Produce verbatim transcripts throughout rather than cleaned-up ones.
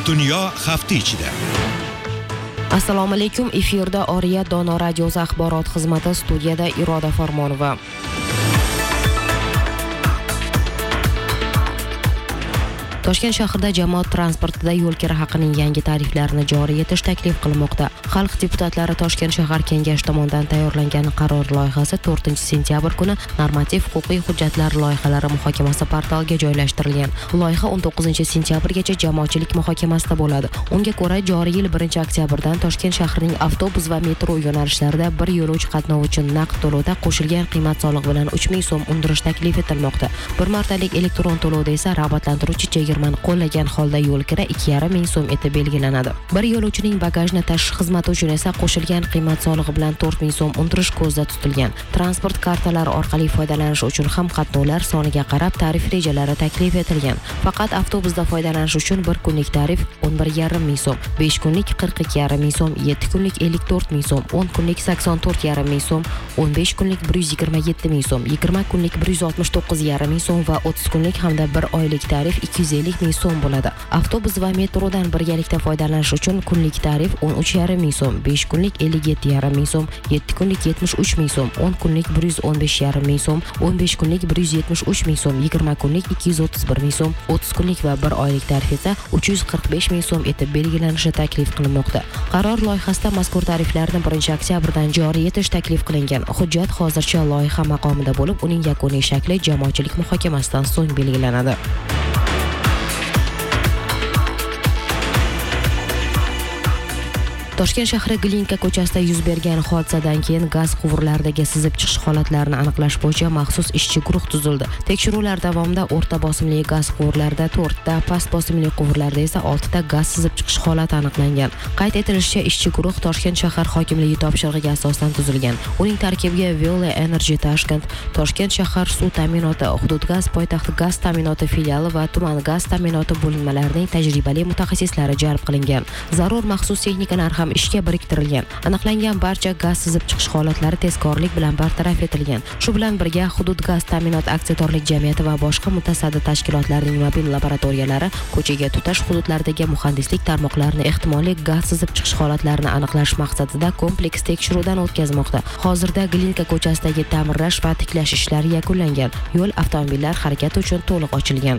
Dunyo hafta ichida. Assalomu alaykum. Efirda Oriyat Dono radiosi axborot xizmati, studiyada Iroda Farmonova. Toshkent shahrida jamoat transportida yo'l kira haqining yangi tariflarini joriy etish taklif qilinmoqda. Xalq deputatlari Toshkent shahar kengashi tomonidan tayyorlangan qaror loyihasi to'rtinchi sentyabr kuni normativ-huquqiy hujjatlar loyihalari muhokamasi portaliga joylashtirilgan. Loyiha o'n to'qqizinchi sentyabrgacha jamoatchilik muhokamasida bo'ladi. Unga ko'ra, joriy yil birinchi oktyabrdan Toshkent shahrining avtobus va metro yo'nalishlarida bir yo'lovchi qatnovi uchun naqd to'lovda qo'shilgan qiymat solig'i bilan uch ming so'm undirish taklif etilmoqda. Bir martalik elektron to'lovda esa rag'batlantiruvchi chegirmani qo'llagan holda yo'l kira ikki yarim ming so'm etib belgilanadi. Bir yo'lovchining bagajni tashish xizmati uchun esa qo'shilgan qiymat solig'i bilan to'rt ming so'm undirish ko'zda tutilgan. Transport kartalari orqali foydalanish uchun ham qatnovlar soniga qarab tarif rejalari taklif etilgan. Faqat avtobusda foydalanish uchun bir kunlik tarif o'n bir yarim ming so'm, besh kunlik qirq ikki yarim ming so'm, yetti kunlik ellik to'rt ming so'm, o'n kunlik sakson to'rt yarim ming so'm, o'n besh kunlik bir yuz yigirma yetti ming so'm, yigirma kunlik bir yuz oltmish to'qqiz yarim ming so'm va o'ttiz kunlik hamda bir oylik tarif ikki yuz ellik ming so'm bo'ladi. Avtobus va metrodan birgalikda foydalanish uchun kunlik tarif o'n uch yarim ming so'm, besh kunlik ellik yetti yarim ming so'm, yetti kunlik yetmish uch ming so'm, o'n kunlik bir yuz o'n besh yarim ming so'm, o'n besh kunlik bir yuz yetmish uch ming so'm, yigirma kunlik ikki yuz o'ttiz bir ming so'm, o'ttiz kunlik va bir oylik tarif esa uch yuz qirq besh ming so'm etib belgilanishi taklif qilinmoqda. Qaror loyihasida mazkur tariflarni birinchi oktyabrdan joriy etish taklif qilingan. Hujjat hozircha loyiha maqomida bo'lib, uning yakuniy shakli jamoatchilik muhokamasidan so'ng belgilanadi. Toshkent shahri Glinka ko'chasida yuz bergan hodisadan keyin gaz quvurlaridagi sizib chiqish holatlarini aniqlash bo'yicha maxsus ishchi guruh tuzildi. Tekshiruvlar davomida o'rta bosimli gaz quvurlarida to'rtta, past bosimli quvurlarda esa oltita gaz sizib chiqish holati aniqlangan. Qayd etilishicha, ishchi guruh Toshkent shahar hokimligi topshirig'iga asosan tuzilgan. Uning tarkibiga Viola Energy Tashkent, Toshkent shahar suv ta'minoti, Hudud gaz poytaxti gaz ta'minoti filiali va tuman gaz ta'minoti bo'linmalarining tajribali mutaxassislari jalb qilingan. Zarur maxsus texnikalar ham ishga biriktirilgan. Aniqlangan barcha gaz sizib chiqish holatlari tezkorlik bilan bartaraf etilgan. Shu bilan birga Hudud gaz ta'minot aksiyadorlik jamiyati va boshqa mutasaddi tashkilotlarning mobil laboratoriyalari ko'chaga tutash hududlaridagi muhandislik tarmoqlarini ehtimoliy gaz sizib chiqish holatlarini aniqlash maqsadida kompleks tekshiruvdan o'tkazmoqda. Hozirda Glinka ko'chasidagi ta'mirlash va tiklash ishlari yakunlangan. Yo'l avtomobillar harakati uchun to'liq ochilgan.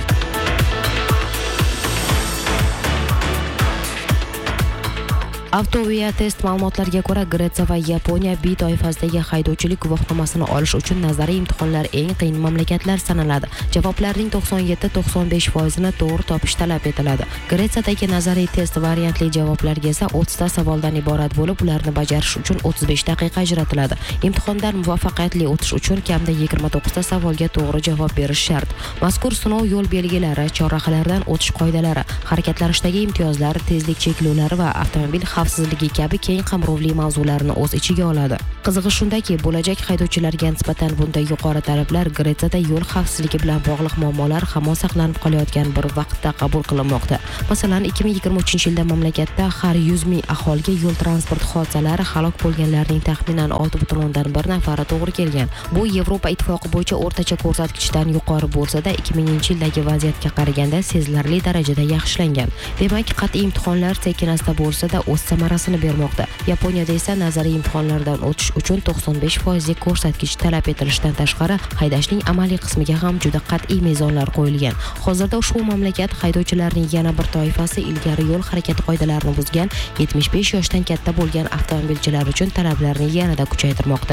Avtovia test ma'lumotlariga ko'ra, Gretsiya va Yaponiya B toifasidagi haydovchilik guvohnomasini olish uchun nazariy imtihonlar eng qiyin mamlakatlar sanaladi. Javoblarning to'qson yetti to'qson besh foizini to'g'ri topish talab etiladi. Gretsiyadagi nazariy test variantli javoblarga esa o'ttizta savoldan iborat bo'lib, ularni bajarish uchun o'ttiz besh daqiqa ajratiladi. Imtihondan muvaffaqiyatli o'tish uchun kamida yigirma to'qqizta savolga to'g'ri javob berish shart. Mazkur sinov yo'l belgilari, chorrahalardan o'tish qoidalari, harakatlanishdagi imtiyozlar, tezlik cheklovlari va avtomobil xavfsizligi kabi keng qamrovli mavzularni o'z ichiga oladi. Qizig'i shundaki, bo'lajak haydovchilarga nisbatan bunday yuqori talablar Gretsiyada yo'l xavfsizligi bilan bog'liq muammolar hamon saqlanib qolayotgan bir vaqtda qabul qilinmoqda. Masalan, ikki ming yigirma uchinchi yilda mamlakatda har yuz ming aholiga yo'l transport hodisalari halok bo'lganlarning taxminan olti butun o'ndan bir nafari to'g'ri kelgan. Bu Yevropa ittifoqi bo'yicha o'rtacha ko'rsatkichdan yuqori bo'lsa-da, ikki minginchi yildagi vaziyatga qaraganda sezilarli darajada yaxshilangan. Demak, qat'iy imtihonlar sekin-asta bo'lsa-da o'z samarasini bermoqda. Yaponiyada esa nazariy imtihonlardan o'tish uchun to'qson besh foizlik ko'rsatkich talab etilishidan tashqari, haydashning amaliy qismiga ham juda qat'iy mezonlar qo'yilgan. Hozirda ushbu mamlakat haydovchilarining yana bir toifasi ilgari yo'l harakati qoidalarini buzgan yetmish besh yoshdan katta bo'lgan avtomobilchilar uchun talablarni yanada kuchaytirmoqda.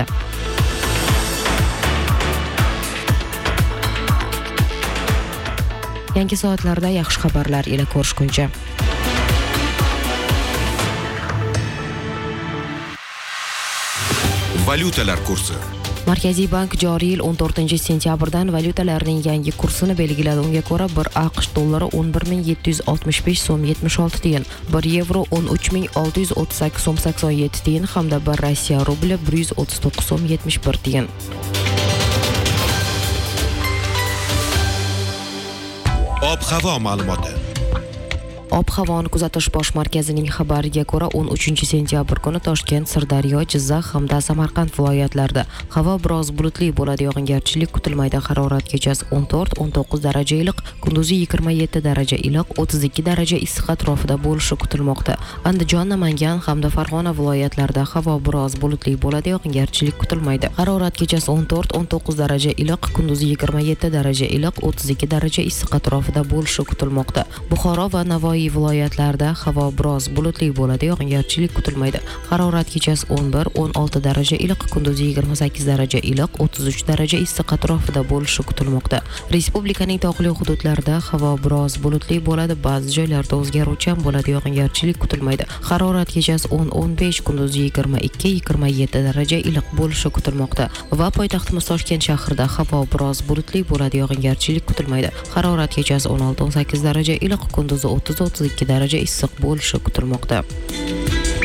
Yangi soatlarda yaxshi xabarlar ila ko'rishguncha. Valyutalar kursi. Markaziy bank joriy yil o'n to'rtinchi sentyabrdan valyutalarning yangi kursini belgiladi. Unga ko'ra, bir AQSh dollari o'n bir ming yetti yuz oltmish besh so'm yetmish olti tiyin, bir yevro o'n uch ming olti yuz o'ttiz sakkiz so'm sakson yetti tiyin hamda bir Rossiya rubli bir yuz o'ttiz to'qqiz so'm yetmish bir tiyin. Ob-havo ma'lumoti. Ob-havoni kuzatish bosh markazining xabariga ko'ra, o'n uchinchi sentyabr kuni Toshkent, Sirdaryo, Jizzax hamda Samarqand viloyatlarida havo biroz bulutli bo'ladi, yog'ingarchilik kutilmaydi. Harorat kechasi o'n to'rt o'n to'qqiz daraja iliq, kunduzi yigirma yetti daraja iliq, o'ttiz ikki daraja issiq atrofida bo'lishi kutilmoqda. Andijon, Namangan hamda Farg'ona viloyatlarida havo biroz bulutli bo'ladi, yog'ingarchilik kutilmaydi. Harorat kechasi o'n to'rt o'n to'qqiz daraja iliq, kunduzi yigirma yetti daraja iliq, o'ttiz ikki daraja issiq atrofida bo'lishi kutilmoqda. Buxoro va Navoiy viloyatlarida havo biroz bulutli bo'ladi, yog'ingarchilik kutilmaydi. Harorat kechasi o'n bir o'n olti daraja iliq, kunduzi yigirma sakkiz daraja iliq, o'ttiz uch daraja issiq atrofida bo'lishi kutilmoqda. Respublikaning tog'li hududlarida havo biroz bulutli bo'ladi, ba'zi joylarda o'zgaruvchan bo'ladi, yog'ingarchilik kutilmaydi. Harorat kechasi o'n o'n besh, kunduzi yigirma ikki yigirma yetti daraja iliq bo'lishi kutilmoqda. Va poytaxtimiz Toshkent shahrida havo biroz bulutli bo'ladi, yog'ingarchilik kutilmaydi. Harorat kechasi o'n olti o'n sakkiz daraja iliq, kunduzi o'ttiz o'ttiz ikki daraja issiq bo'lishi kutilmoqda.